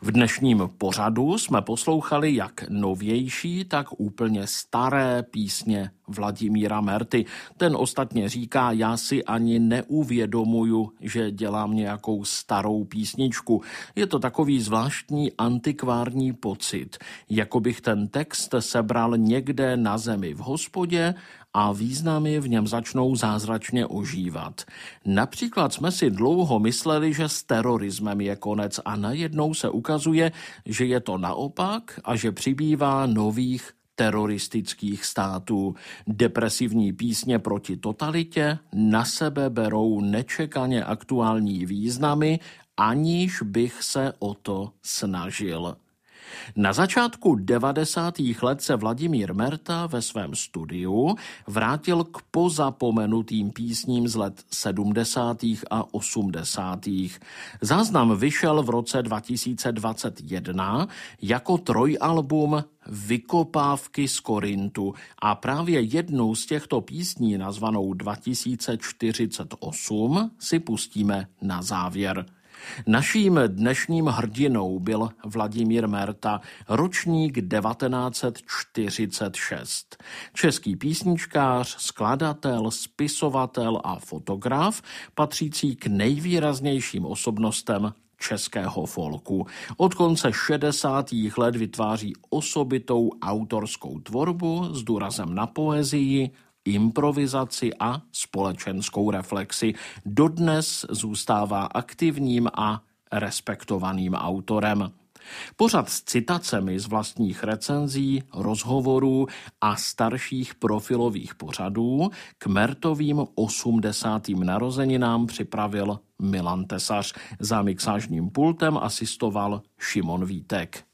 V dnešním pořadu jsme poslouchali jak novější, tak úplně staré písně Vladimíra Merty. Ten ostatně říká, já si ani neuvědomuju, že dělám nějakou starou písničku. Je to takový zvláštní antikvární pocit, jako bych ten text sebral někde na zemi v hospodě a významy v něm začnou zázračně ožívat. Například jsme si dlouho mysleli, že s terorismem je konec a najednou se ukazuje, že je to naopak a že přibývá nových teroristických států. Depresivní písně proti totalitě na sebe berou nečekaně aktuální významy, aniž bych se o to snažil. Na začátku 90. let se Vladimír Merta ve svém studiu vrátil k pozapomenutým písním z let 70. a 80. Záznam vyšel v roce 2021 jako trojalbum Vykopávky z Korintu a právě jednou z těchto písní nazvanou 2048 si pustíme na závěr. Naším dnešním hrdinou byl Vladimír Merta, ročník 1946. Český písničkář, skladatel, spisovatel a fotograf, patřící k nejvýraznějším osobnostem českého folku. Od konce 60. let vytváří osobitou autorskou tvorbu s důrazem na poezii, improvizaci a společenskou reflexi. Dodnes zůstává aktivním a respektovaným autorem. Pořad s citacemi z vlastních recenzí, rozhovorů a starších profilových pořadů k Mertovým 80. narozeninám připravil Milan Tesař. Za mixážním pultem asistoval Šimon Vítek.